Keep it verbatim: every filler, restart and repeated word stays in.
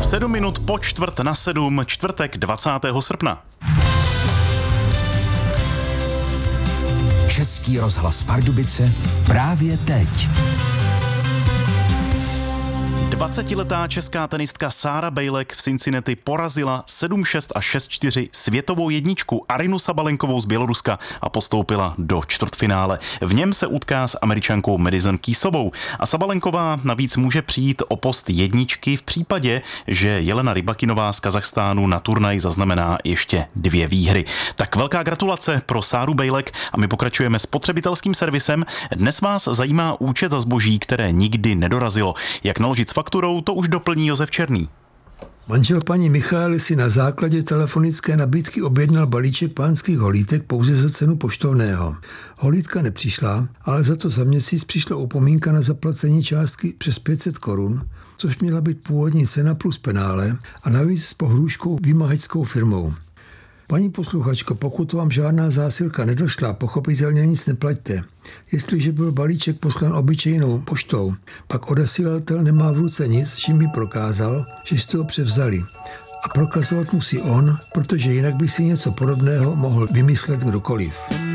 Sedm minut po čtvrt na sedm, čtvrtek dvacátého srpna. Český rozhlas Pardubice právě teď. dvacetiletá česká tenistka Sára Bejlek v Cincinnati porazila sedm šest a šest čtyři světovou jedničku Arynu Sabalenkovou z Běloruska a postoupila do čtvrtfinále. V něm se utká s Američankou Madison Keysovou a Sabalenková navíc může přijít o post jedničky v případě, že Jelena Rybakinová z Kazachstánu na turnaj zaznamená ještě dvě výhry. Tak velká gratulace pro Sáru Bejlek a my pokračujeme spotřebitelským servisem. Dnes vás zajímá účet za zboží, které nikdy nedorazilo. Jak naložit s fakturou, to už doplní Josef Černý. Manžel paní Michaely si na základě telefonické nabídky objednal balíček pánských holítek pouze za cenu poštovného. Holítka nepřišla, ale za to za měsíc přišla upomínka na zaplacení částky přes pět set korun, což měla být původní cena plus penále a navíc s pohrůžkou vymahačskou firmou. Paní posluchačko, pokud vám žádná zásilka nedošla, pochopitelně nic neplaťte. Jestliže byl balíček poslan obyčejnou poštou, pak odesílatel nemá v ruce nic, čím by prokázal, že jste ho převzali. A prokazovat musí on, protože jinak by si něco podobného mohl vymyslet kdokoliv.